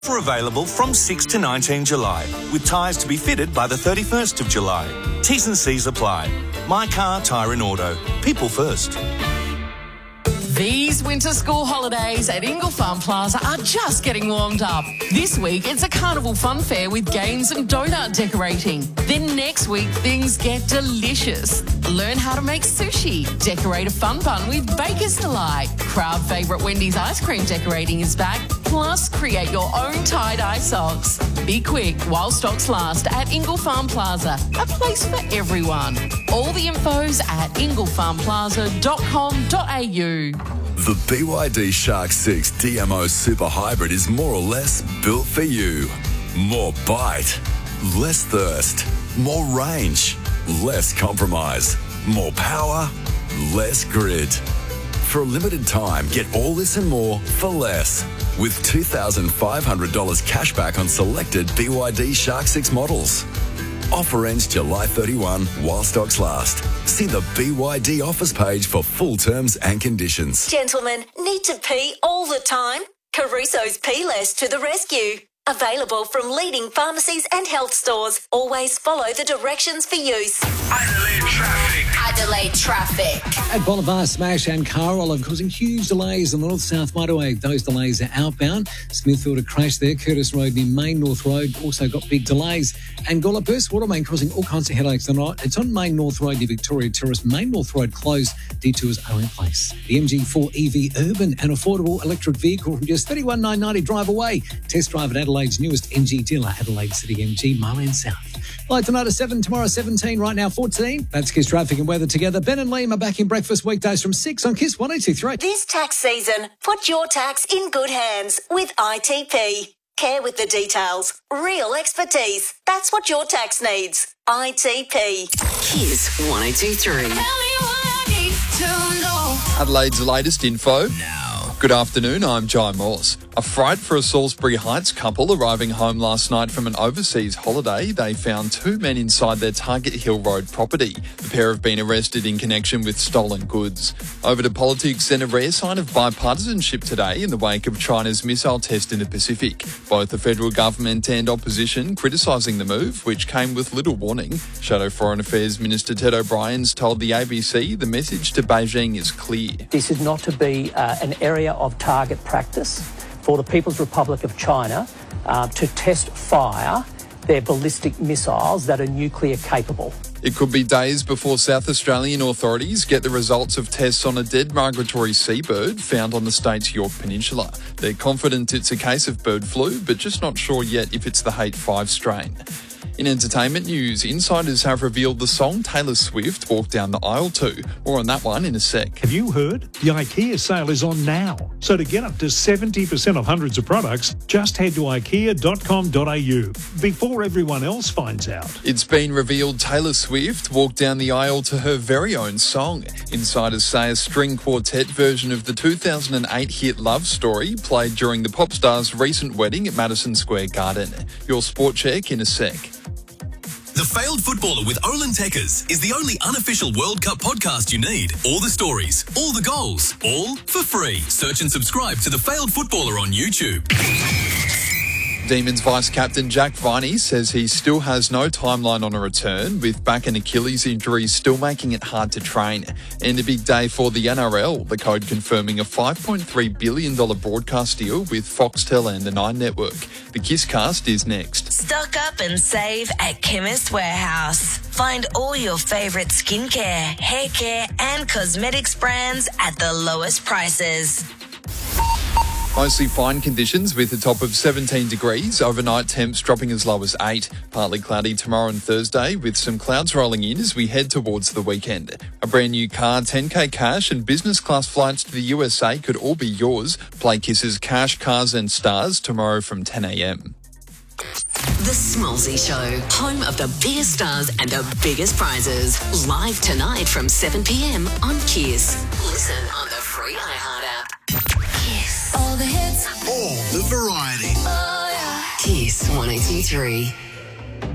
Offer available from 6 to 19 July, with tyres to be fitted by the 31st of July. T's and C's apply. My Car, Tyre and Auto. People first. These winter school holidays at Ingle Farm Plaza are just getting warmed up. This week, it's a carnival fun fair with games and donut decorating. Then next week, things get delicious. Learn how to make sushi, decorate a fun bun with Baker's Delight. Crowd favourite Wendy's ice cream decorating is back. Plus, create your own tie-dye socks. Be quick while stocks last at Ingle Farm Plaza, a place for everyone. All the info's at inglefarmplaza.com.au. The BYD Shark 6 DMO Super Hybrid is more or less built for you. More bite, less thirst, more range, less compromise, more power, less grid. For a limited time, get all this and more for less. With $2,500 cash back on selected BYD Shark 6 models. Offer ends July 31 while stocks last. See the BYD offers page for full terms and conditions. Gentlemen, need to pee all the time? Caruso's Pee Less to the rescue. Available from leading pharmacies and health stores. Always follow the directions for use. Adelaide traffic. Adelaide traffic. At Bolivar, Smash and Car Olive causing huge delays on the north-south motorway. Those delays are outbound. Smithfield a crash there. Curtis Road near Main North Road also got big delays. And Gawler Burst Water Main causing all kinds of headaches tonight. It's on Main North Road near Victoria Terrace. Main North Road closed. Detours are in place. The MG4 EV Urban, an affordable electric vehicle from just $31,990 drive away. Test drive at Adelaide's newest MG dealer, Adelaide City MG, Marlene South. Light tonight at 7, tomorrow 17, right now 14. That's Kiss Traffic and Weather together. Ben and Liam are back in breakfast weekdays from 6 on Kiss 102.3. This tax season, put your tax in good hands with ITP. Care with the details. Real expertise. That's what your tax needs. ITP. Kiss 102.3. Adelaide's latest info. Good afternoon, I'm Jai Morse. A fright for a Salisbury Heights couple arriving home last night from an overseas holiday. They found two men inside their Target Hill Road property. The pair have been arrested in connection with stolen goods. Over to politics, and a rare sign of bipartisanship today in the wake of China's missile test in the Pacific. Both the federal government and opposition criticising the move, which came with little warning. Shadow Foreign Affairs Minister Ted O'Brien's told the ABC the message to Beijing is clear. This is not to be an area of target practice for the People's Republic of China to test fire their ballistic missiles that are nuclear capable. It could be days before South Australian authorities get the results of tests on a dead migratory seabird found on the state's Yorke Peninsula. They're confident it's a case of bird flu, but just not sure yet if it's the H5 strain. In entertainment news, insiders have revealed the song Taylor Swift walked down the aisle to. More on that one in a sec. Have you heard? The IKEA sale is on now. So to get up to 70% off hundreds of products, just head to ikea.com.au before everyone else finds out. It's been revealed Taylor Swift walked down the aisle to her very own song. Insiders say a string quartet version of the 2008 hit Love Story played during the pop star's recent wedding at Madison Square Garden. Your sport check in a sec. The Failed Footballer with Olin Tekkers is the only unofficial World Cup podcast you need. All the stories, all the goals, all for free. Search and subscribe to The Failed Footballer on YouTube. Demons vice-captain Jack Viney says he still has no timeline on a return, with back and Achilles injuries still making it hard to train. And a big day for the NRL, the Code confirming a $5.3 billion broadcast deal with Foxtel and the Nine Network. The Kisscast is next. Stock up and save at Chemist Warehouse. Find all your favourite skincare, hair care and cosmetics brands at the lowest prices. Mostly fine conditions with a top of 17 degrees. Overnight temps dropping as low as 8. Partly cloudy tomorrow and Thursday with some clouds rolling in as we head towards the weekend. A brand new car, 10k cash and business class flights to the USA could all be yours. Play Kiss's Cash, Cars and Stars tomorrow from 10 a.m. The Smallsy Show, home of the biggest stars and the biggest prizes. Live tonight from 7 p.m. on Kiss. Listen on the free iHeart app. Kiss. All the hits. All the variety. Oh, yeah. Kiss 102.3.